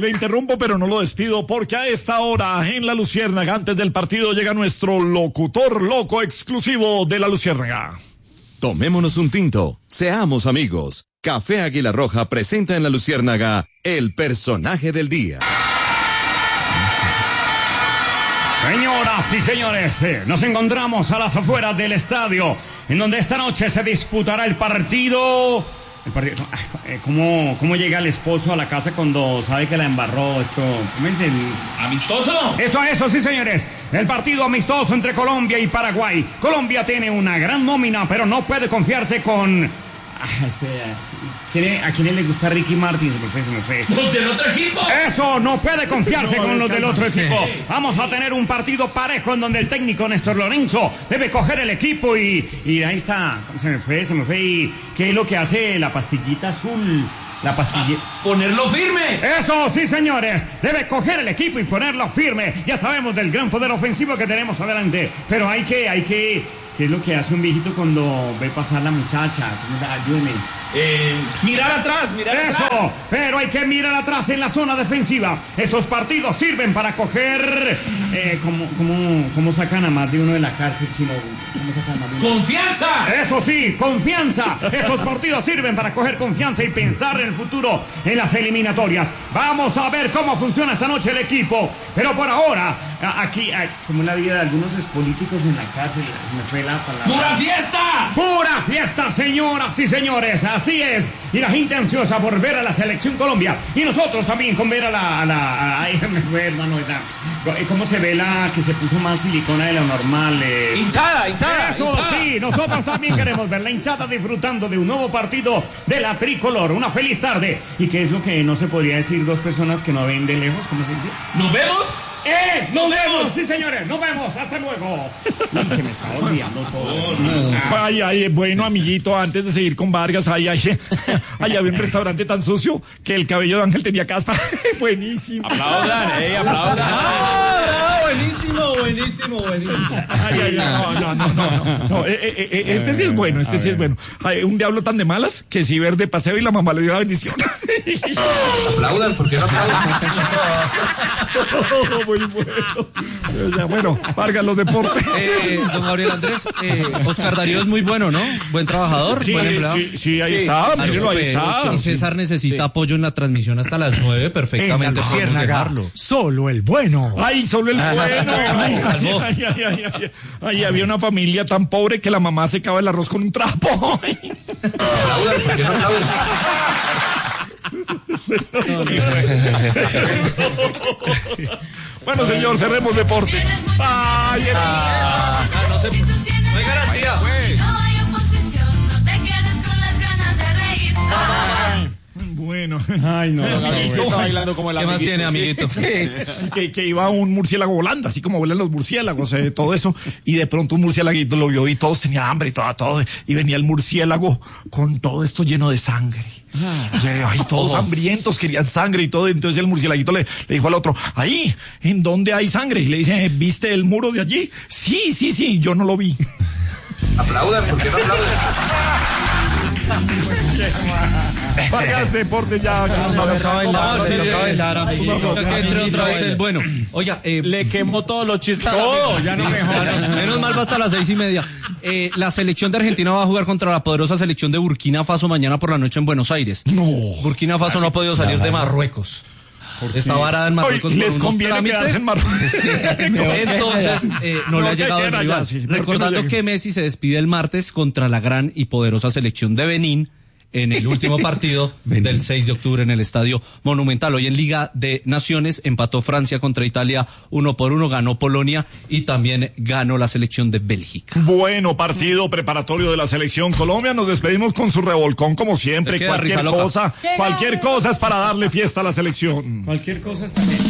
Le interrumpo, pero no lo despido, porque a esta hora en La Luciérnaga, antes del partido, llega nuestro locutor loco exclusivo de La Luciérnaga. Tomémonos un tinto, seamos amigos. Café Águila Roja presenta en La Luciérnaga el personaje del día. Señoras y señores, nos encontramos a las afueras del estadio, en donde esta noche se disputará el partido. ¿Cómo llega el esposo a la casa cuando sabe que la embarró? ¿Cómo es el amistoso? Eso, sí, señores. El partido amistoso entre Colombia y Paraguay. Colombia tiene una gran nómina, pero no puede confiarse con... ¿A quién le gusta Ricky Martin? Se me fue. ¿Los del otro equipo? Eso, no puede confiarse con los del otro equipo. Vamos a tener un partido parejo en donde el técnico Néstor Lorenzo debe coger el equipo y ahí está. Se me fue. ¿Y qué es lo que hace la pastillita azul? La pastilla... ¡Ponerlo firme! Eso, sí, señores. Debe coger el equipo y ponerlo firme. Ya sabemos del gran poder ofensivo que tenemos adelante. Pero hay que... ¿Qué es lo que hace un viejito cuando ve pasar la muchacha? Ayúdeme. Mirar atrás. Eso, pero hay que mirar atrás en la zona defensiva. Estos partidos sirven para coger... ¿Cómo sacan a más de uno de la cárcel, chino? ¿Cómo sacan a más de uno? ¡Confianza! Eso sí, confianza. Estos partidos sirven para coger confianza y pensar en el futuro, en las eliminatorias. Vamos a ver cómo funciona esta noche el equipo. Pero por ahora, aquí, como en la vida de algunos políticos en la cárcel, me fue la palabra. ¡Pura fiesta! ¡Pura fiesta, señoras y señores! Así es. Y la gente ansiosa por ver a la selección Colombia. Y nosotros también con ver ay, me fue, hermano. ¿Cómo se ve la que se puso más silicona de lo normal? Hinchada. Eso sí, nosotros también queremos ver la hinchada disfrutando de un nuevo partido de la tricolor. Una feliz tarde. ¿Y qué es lo que no se podría decir dos personas que no ven de lejos? ¿Cómo se dice? ¿Nos vemos? ¡Nos vemos! Sí, señores, nos vemos. Hasta luego. Uy, se me está olvidando todo. Ay, bueno, amiguito, antes de seguir con Vargas, había un restaurante tan sucio que el cabello de Ángel tenía caspa. Buenísimo. Aplaudan. Buenísimo. No, este sí es bueno, Ay, un diablo tan de malas que si ver de paseo y la mamá le dio la bendición. Aplaudan, ¿por qué no aplaudan? Muy bueno. Bueno, Vargas, los deportes. Don Gabriel Andrés, Oscar Darío es muy bueno, ¿no? Buen trabajador, buen empleado. Sí, ahí está, míralo, ahí está. Y César necesita apoyo en la transmisión hasta las 9, perfectamente. En La Luciérnaga, solo el bueno. Ay, solo el bueno. Ay, había una familia tan pobre que la mamá secaba el arroz con un trapo. Aplaudan, ¿por qué no aplaudan? Bueno, señor, cerremos deportes. Ay, No hay garantía. No hay oposición, no te quedes con las ganas de reír. Bueno. Ay, no. Está bailando como el amiguito. ¿Qué más tiene, amiguito? Que iba un murciélago volando, así como vuelan los murciélagos, todo eso, y de pronto un murciélaguito lo vio y todos tenían hambre y todo, y venía el murciélago con todo esto lleno de sangre. Ay, todos hambrientos, querían sangre y todo, entonces el murciélaguito le dijo al otro, ahí, ¿en dónde hay sangre? Y le dice, ¿viste el muro de allí? Sí, yo no lo vi. Aplaudan, ¿por qué no aplaudan? Vargas, deportes ya. Bueno, oiga, le quemó todos los chistes. Todo, ya no mejora. Menos mal va hasta las 6:30. La selección de Argentina va a jugar contra la poderosa selección de Burkina Faso mañana por la noche en Buenos Aires. No. Burkina Faso no ha podido salir de Marruecos. Está varada en Marruecos. Les conviene quedarse en Marruecos. Entonces, no le ha llegado el rival. Recordando que Messi se despide el martes contra la gran y poderosa selección de Benín en el último partido del 6 de octubre en el Estadio Monumental. Hoy en Liga de Naciones empató Francia contra Italia 1-1, ganó Polonia y también ganó la selección de Bélgica. Bueno, partido preparatorio de la selección Colombia. Nos despedimos con su revolcón como siempre. Cualquier cosa es para darle fiesta a la selección. Cualquier cosa está bien.